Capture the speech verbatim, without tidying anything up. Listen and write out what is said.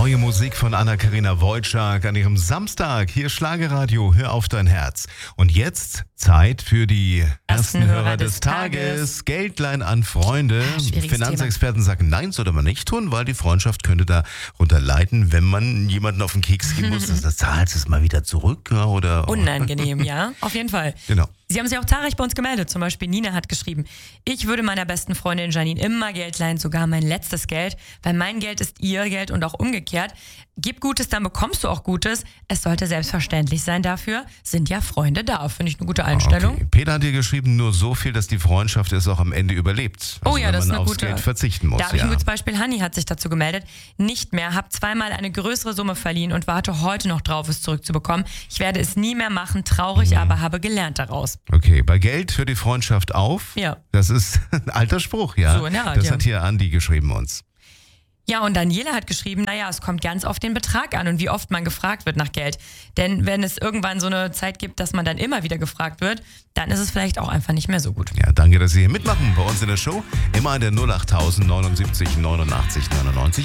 Neue Musik von Anna-Karina Wojcik an ihrem Samstag. Hier Schlagerradio, hör auf dein Herz. Und jetzt Zeit für die ersten, ersten Hörer, Hörer des, des Tages. Tages. Geldlein an Freunde. Ja, Finanzexperten Thema. Sagen, nein, sollte man nicht tun, weil die Freundschaft könnte darunter leiden, wenn man jemanden auf den Keks gehen muss. Das zahlst du es mal wieder zurück. Oder, Unangenehm, ja, auf jeden Fall. Genau. Sie haben sich auch zahlreich bei uns gemeldet. Zum Beispiel Nina hat geschrieben, ich würde meiner besten Freundin Janine immer Geld leihen, sogar mein letztes Geld, weil mein Geld ist ihr Geld und auch umgekehrt. Gib Gutes, dann bekommst du auch Gutes. Es sollte selbstverständlich sein dafür. Sind ja Freunde da. Finde ich eine gute Einstellung. Okay. Peter hat dir geschrieben, nur so viel, dass die Freundschaft es auch am Ende überlebt. Also oh ja, das ist eine aufs gute. Geld verzichten muss. Da habe ich ja. ein gutes Beispiel. Hanni hat sich dazu gemeldet. Nicht mehr, habe zweimal eine größere Summe verliehen und warte heute noch drauf, es zurückzubekommen. Ich werde es nie mehr machen. Traurig, mhm. aber habe gelernt daraus. Okay, bei Geld hört die Freundschaft auf. Ja. Das ist ein alter Spruch, ja. So in der Art, das ja. hat hier Andi geschrieben uns. Ja, und Daniela hat geschrieben, naja, es kommt ganz auf den Betrag an und wie oft man gefragt wird nach Geld. Denn wenn es irgendwann so eine Zeit gibt, dass man dann immer wieder gefragt wird, dann ist es vielleicht auch einfach nicht mehr so gut. Ja, danke, dass Sie hier mitmachen bei uns in der Show. Immer an der null acht neunundsiebzig neunundachtzig neunundneunzig.